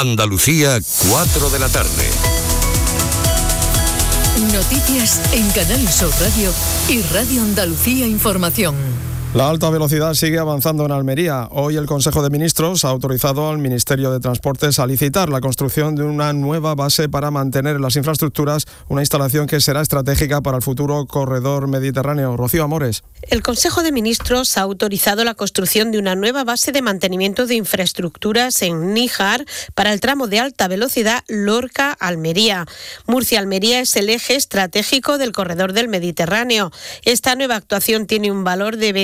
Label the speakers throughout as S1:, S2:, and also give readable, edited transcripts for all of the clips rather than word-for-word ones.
S1: Andalucía, 4 de la tarde.
S2: Noticias en Canal Sur Radio y Radio Andalucía Información.
S3: La alta velocidad sigue avanzando en Almería. Hoy el Consejo de Ministros ha autorizado al Ministerio de Transportes a licitar la construcción de una nueva base para mantener las infraestructuras, una instalación que será estratégica para el futuro corredor mediterráneo. Rocío Amores.
S4: El Consejo de Ministros ha autorizado la construcción de una nueva base de mantenimiento de infraestructuras en Níjar para el tramo de alta velocidad Lorca-Almería. Murcia-Almería es el eje estratégico del corredor del Mediterráneo. Esta nueva actuación tiene un valor de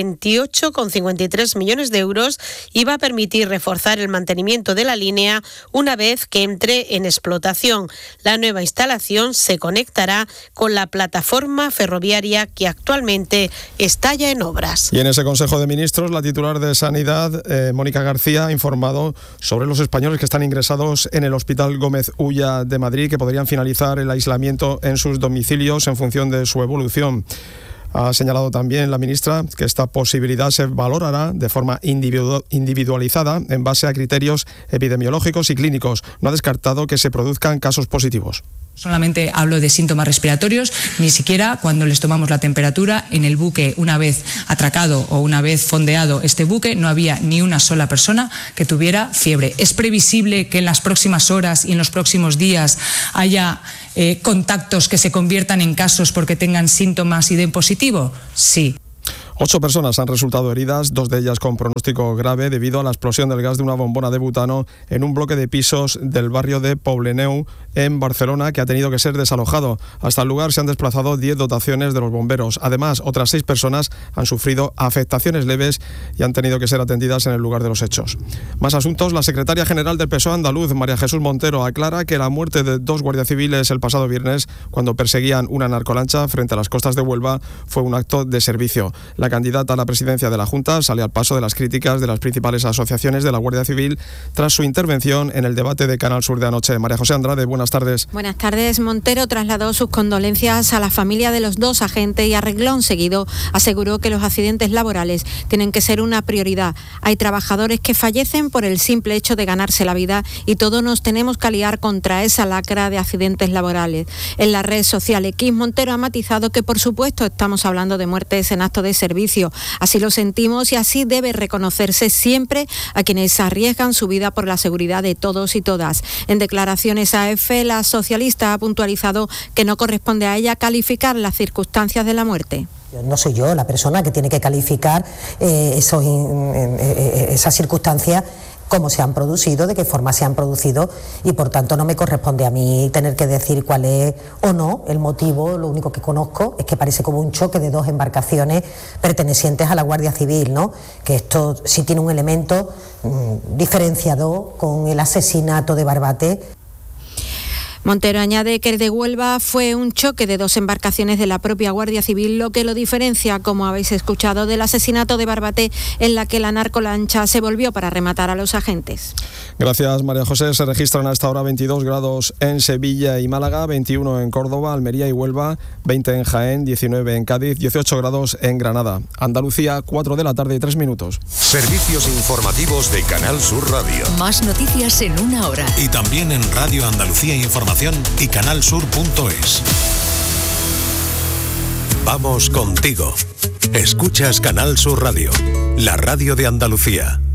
S4: 28,53 millones de euros y va a permitir reforzar el mantenimiento de la línea una vez que entre en explotación. La nueva instalación se conectará con la plataforma ferroviaria que actualmente está ya en obras.
S3: Y en ese Consejo de Ministros, la titular de Sanidad, Mónica García, ha informado sobre los españoles que están ingresados en el Hospital Gómez Ulla de Madrid, que podrían finalizar el aislamiento en sus domicilios en función de su evolución. Ha señalado también la ministra que esta posibilidad se valorará de forma individualizada en base a criterios epidemiológicos y clínicos. No ha descartado que se produzcan casos positivos.
S5: Solamente hablo de síntomas respiratorios, ni siquiera cuando les tomamos la temperatura en el buque, una vez atracado o una vez fondeado este buque, no había ni una sola persona que tuviera fiebre. ¿Es previsible que en las próximas horas y en los próximos días haya contactos que se conviertan en casos porque tengan síntomas y den positivo? Sí.
S3: 8 personas han resultado heridas, 2 de ellas con pronóstico grave debido a la explosión del gas de una bombona de butano en un bloque de pisos del barrio de Poblenou en Barcelona, que ha tenido que ser desalojado. Hasta el lugar se han desplazado 10 dotaciones de los bomberos. Además, otras 6 personas han sufrido afectaciones leves y han tenido que ser atendidas en el lugar de los hechos. Más asuntos. La secretaria general del PSOE andaluz, María Jesús Montero, aclara que la muerte de 2 guardias civiles el pasado viernes, cuando perseguían una narcolancha frente a las costas de Huelva, fue un acto de servicio. La candidata a la presidencia de la Junta sale al paso de las críticas de las principales asociaciones de la Guardia Civil tras su intervención en el debate de Canal Sur de anoche. María José Andrade, buenas tardes.
S6: Buenas tardes. Montero trasladó sus condolencias a la familia de los 2 agentes y a reglón seguido aseguró que los accidentes laborales tienen que ser una prioridad. Hay trabajadores que fallecen por el simple hecho de ganarse la vida y todos nos tenemos que aliar contra esa lacra de accidentes laborales. En la red social X, Montero ha matizado que por supuesto estamos hablando de muertes en acto de servicio. Así lo sentimos y así debe reconocerse siempre a quienes arriesgan su vida por la seguridad de todos y todas. En declaraciones a EFE, la socialista ha puntualizado que no corresponde a ella calificar las circunstancias de la muerte.
S7: No soy yo la persona que tiene que calificar esas circunstancias, cómo se han producido, de qué forma se han producido, y por tanto no me corresponde a mí tener que decir cuál es o no el motivo. Lo único que conozco es que parece como un choque de 2 embarcaciones pertenecientes a la Guardia Civil, ¿no? Que esto sí tiene un elemento diferenciador con el asesinato de Barbate.
S6: Montero añade que el de Huelva fue un choque de 2 embarcaciones de la propia Guardia Civil, lo que lo diferencia, como habéis escuchado, del asesinato de Barbate, en la que la narcolancha se volvió para rematar a los agentes.
S3: Gracias, María José. Se registran a esta hora 22 grados en Sevilla y Málaga, 21 en Córdoba, Almería y Huelva, 20 en Jaén, 19 en Cádiz, 18 grados en Granada. Andalucía, 4 de la tarde y 3 minutos.
S1: Servicios informativos de Canal Sur Radio.
S2: Más noticias en una hora.
S8: Y también en Radio Andalucía Información y canalsur.es.
S1: Vamos contigo. Escuchas Canal Sur Radio, la radio de Andalucía.